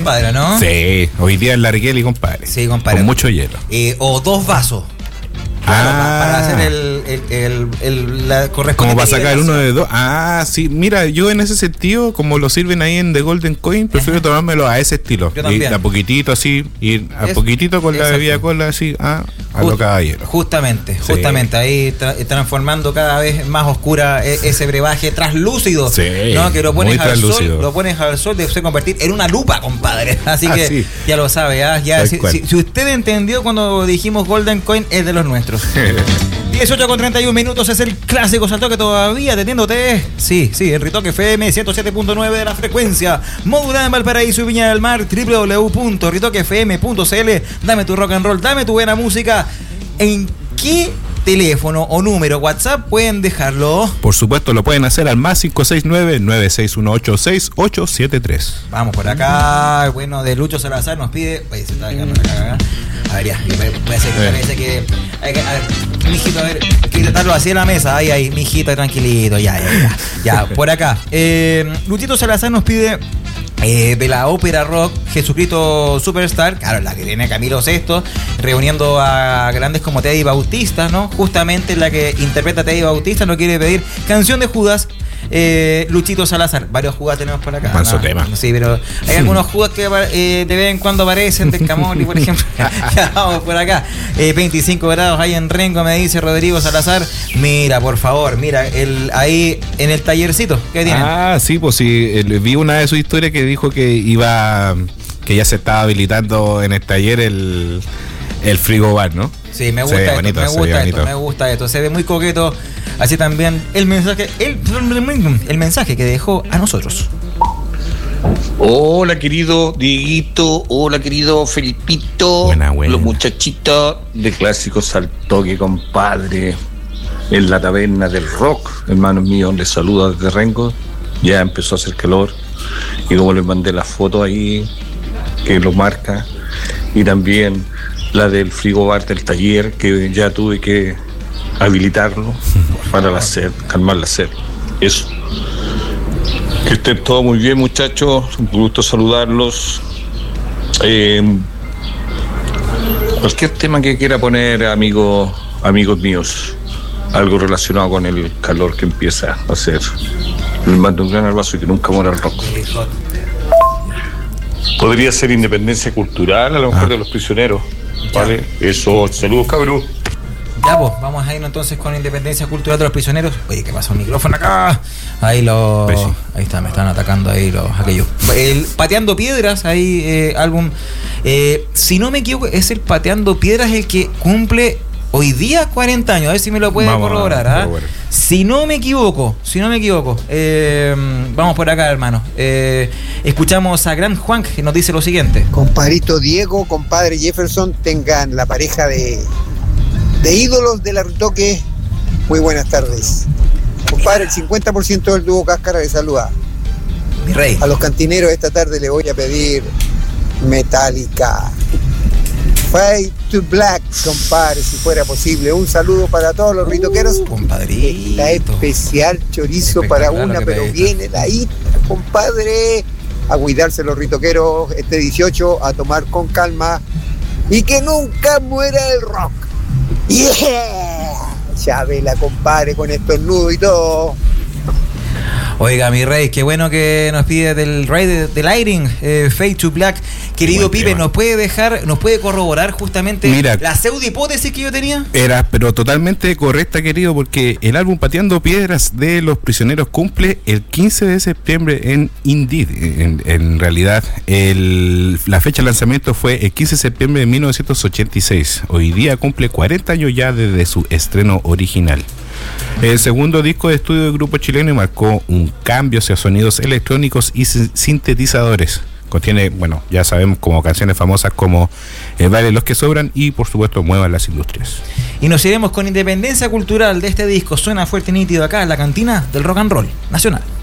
compadre, ¿no? Sí, hoy día es Larguel y compadre. Sí, compadre. Con mucho hielo. O 2 vasos. Claro, para hacer la correspondiente. Como para sacar uno de 2. Ah, sí. Mira, yo en ese sentido, como lo sirven ahí en The Golden Coin, prefiero tomármelo a ese estilo. Yo también. Y a poquitito así, ir a poquitito con la bebida cola así, a lo caballero. Justamente. Ahí transformando cada vez más oscura ese brebaje traslúcido. Sí, ¿no? Que lo pones muy al sol, translúcido. lo pones al sol, debe convertir en una lupa, compadre. Así que sí. ya lo sabe. Ya, si usted entendió cuando dijimos Golden Coin, es de los nuestros. 18:31 es el clásico salto que todavía teniéndote. Sí, el Ritoque FM 107.9 de la frecuencia modulada en Valparaíso y Viña del Mar. www.ritoquefm.cl. Dame tu rock and roll, dame tu buena música. ¿En qué teléfono o número WhatsApp pueden dejarlo? Por supuesto, lo pueden hacer al más 569-96186873. Vamos por acá. Bueno, de Lucho Salazar nos pide. Oye, se está dejando la cagada. A ver, ya, puede ser que parece que. A ver, mijito, a ver, hay que tratarlo así en la mesa. Ahí, mijito, tranquilito, ya. Por acá. Luchito Salazar nos pide de la ópera rock Jesucristo Superstar, claro, la que tiene Camilo VI, reuniendo a grandes como Teddy Bautista, ¿no? Justamente la que interpreta a Teddy Bautista, nos quiere pedir Canción de Judas. Luchito Salazar, varios Judas tenemos por acá. Manso tema. Sí, pero hay algunos Judas que de vez en cuando aparecen, de Camoli, por ejemplo. Ya vamos por acá. 25 grados ahí en Rengo, me dice Rodrigo Salazar. Mira, por favor, ahí en el tallercito, ¿qué tienen? Ah, sí, pues sí, vi una de sus historias que dijo que ya se estaba habilitando en el taller el frigobar, ¿no? Sí, me gusta esto, me gusta esto. Se ve muy coqueto. Así también el mensaje que dejó a nosotros. Hola querido Dieguito, hola querido Felipito. Buena. Los muchachitos de Clásicos al Toque, compadre. En la taberna del rock, hermanos míos, les saludo desde Rengo. Ya empezó a hacer calor. Y como les mandé la foto ahí, que lo marca. Y también la del frigobar del taller, que ya tuve que habilitarlo para calmar la sed. Eso. Que estén todos muy bien, muchachos. Un gusto saludarlos. Cualquier tema que quiera poner, amigos míos, algo relacionado con el calor que empieza a hacer. Les mando un gran abrazo y que nunca muera el rock. Podría ser Independencia Cultural, a lo mejor de los prisioneros. ¿Vale? Eso, saludos, cabrón. Ya, pues, vamos a irnos entonces con Independencia Cultural de los Prisioneros. Oye, ¿qué pasó? El micrófono acá. Ahí está, me están atacando ahí aquellos. Pateando Piedras, ahí álbum. Si no me equivoco, es el Pateando Piedras el que cumple hoy día 40 años. A ver si me lo pueden corroborar. Si no me equivoco. Vamos por acá, hermano. Escuchamos a Gran Juan, que nos dice lo siguiente. Compadrito Diego, compadre Jefferson, tengan la pareja de ídolos de la Ritoque. Muy buenas tardes. Compadre, el 50% del dúo Cáscara le saluda. Mi rey. A los cantineros esta tarde le voy a pedir Metallica. Fade to Black, compadre, si fuera posible. Un saludo para todos los ritoqueros. Compadrito. La especial chorizo para una, pero viene la ita, compadre. A cuidarse los ritoqueros este 18, a tomar con calma y que nunca muera el rock. ¡Yeah! Chabela, compadre, con estos nudos y todo. Oiga, mi rey, qué bueno que nos pide del rey del Lighting, Fade to Black. Querido Pipe, ¿nos puede corroborar justamente la pseudo hipótesis que yo tenía? Era, pero totalmente correcta, querido, porque el álbum Pateando Piedras de los Prisioneros cumple el 15 de septiembre en Indeed. En realidad, la fecha de lanzamiento fue el 15 de septiembre de 1986. Hoy día cumple 40 años ya desde su estreno original. El segundo disco de estudio del grupo chileno marcó un cambio hacia sonidos electrónicos y sintetizadores. Contiene, ya sabemos, como canciones famosas como Baile los que sobran y, por supuesto, Muevan las industrias. Y nos iremos con Independencia Cultural de este disco. Suena fuerte y nítido acá en la cantina del Rock and Roll Nacional.